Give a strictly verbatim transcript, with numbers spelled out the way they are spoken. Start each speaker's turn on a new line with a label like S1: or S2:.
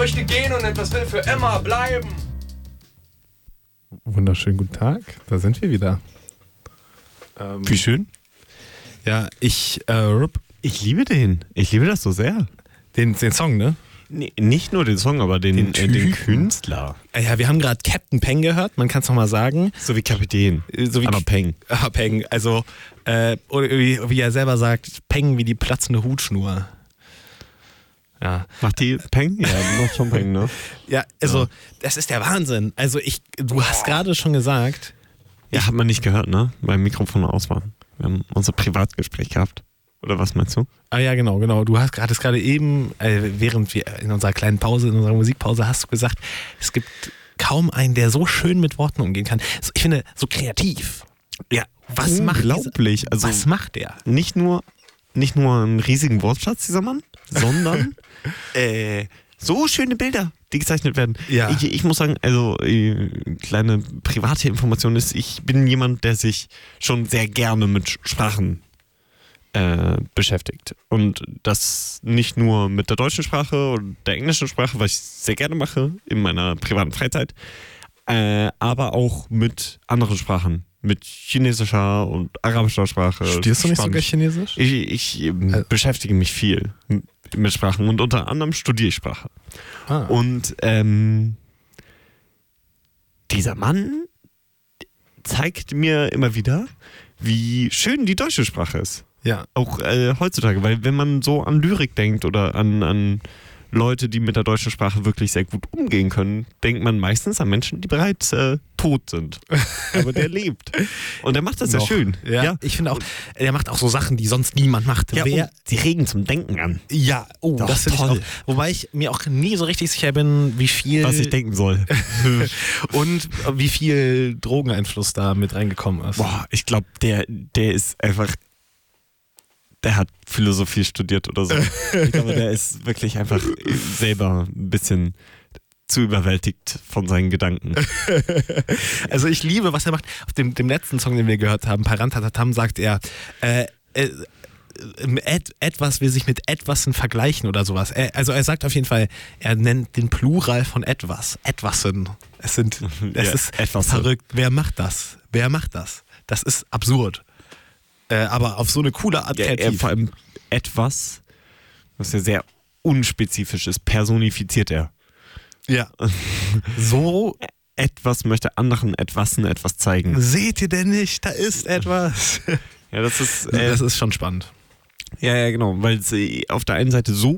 S1: möchte gehen und etwas will für immer bleiben.
S2: Wunderschönen guten Tag, da sind wir wieder. Ähm,
S3: Wie schön.
S2: Ja, ich, äh, Rup,
S3: Ich liebe den. Ich liebe das so sehr.
S2: den, den Song, ne?
S3: Nee, nicht nur den Song, aber den,
S2: Den
S3: äh, den
S2: Typen.
S3: Künstler.
S2: Äh, Ja, wir haben gerade Captain Peng gehört, man kann es nochmal sagen.
S3: So wie Kapitän.
S2: Äh, So wie
S3: aber Peng.
S2: Ah, Peng, also, äh, oder wie, wie er selber sagt, Peng wie die platzende Hutschnur. Ja.
S3: Macht die Peng? Ja, die macht schon Peng, ne?
S2: Ja, also,
S3: Ja.
S2: das ist der Wahnsinn. Also, ich, du hast gerade schon gesagt,
S3: Ja, hat man nicht gehört, ne? Beim Mikrofon aus war. Wir haben unser Privatgespräch gehabt. Oder was meinst du?
S2: ah ja, genau, genau, du hast gerade gerade eben, äh, während wir in unserer kleinen Pause, in unserer Musikpause, hast du gesagt, es gibt kaum einen, der so schön mit Worten umgehen kann. So, ich finde, so kreativ.
S3: Ja,
S2: Was macht dieser-
S3: unglaublich. Also
S2: Was macht der?
S3: nicht nur, nicht nur einen riesigen Wortschatz, dieser Mann, sondern äh, so schöne Bilder, die gezeichnet werden.
S2: Ja.
S3: Ich, ich muss sagen, also äh, kleine private Information ist, ich bin jemand, der sich schon sehr gerne mit Sprachen äh, beschäftigt. Und das nicht nur mit der deutschen Sprache und der englischen Sprache, was ich sehr gerne mache in meiner privaten Freizeit, äh, aber auch mit anderen Sprachen. Mit chinesischer und arabischer Sprache.
S2: Studierst du nicht sogar
S3: Spanisch.
S2: Chinesisch?
S3: Ich, ich ähm,
S2: Äh.
S3: beschäftige mich viel m- mit Sprachen und unter anderem studiere ich Sprache.
S2: Ah.
S3: Und ähm, dieser Mann zeigt mir immer wieder, wie schön die deutsche Sprache ist.
S2: Ja.
S3: Auch äh, heutzutage, weil wenn man so an Lyrik denkt oder an, an Leute, die mit der deutschen Sprache wirklich sehr gut umgehen können, denkt man meistens an Menschen, die bereits äh, tot sind. Aber der lebt. Und der macht das sehr
S2: Noch.
S3: schön.
S2: Ja, ich finde auch, er macht auch so Sachen, die sonst niemand macht.
S3: Ja,
S2: Wer,
S3: und sie regen zum Denken an.
S2: ja, oh,
S3: Doch,
S2: das finde ich
S3: toll.
S2: auch. Wobei ich mir auch nie so richtig sicher bin, wie viel
S3: Was ich denken soll.
S2: und wie viel Drogeneinfluss da mit reingekommen ist.
S3: Boah, ich glaube, der, der ist einfach. Der hat Philosophie studiert oder so. Ich glaube, der ist wirklich einfach selber ein bisschen zu überwältigt von seinen Gedanken.
S2: Also ich liebe, was er macht. Auf dem, dem letzten Song, den wir gehört haben, Parantatatam, sagt er, äh, äh, et, etwas will sich mit etwas vergleichen oder sowas. Er, also er sagt auf jeden Fall, er nennt den Plural von etwas. Etwasen. Es sind, es
S3: Ja,
S2: ist
S3: etwas.
S2: verrückt. Wer macht das? Wer macht das? Das ist absurd. Äh, aber auf so eine coole Art
S3: Ja, er,
S2: kreativ.
S3: vor allem etwas, was ja sehr unspezifisch ist, personifiziert er.
S2: Ja. So
S3: Etwas möchte anderen etwasen etwas zeigen.
S2: seht ihr denn nicht? Da ist etwas.
S3: Ja, das ist, äh,
S2: Das ist schon spannend.
S3: ja, ja, genau, weil es äh, auf der einen Seite so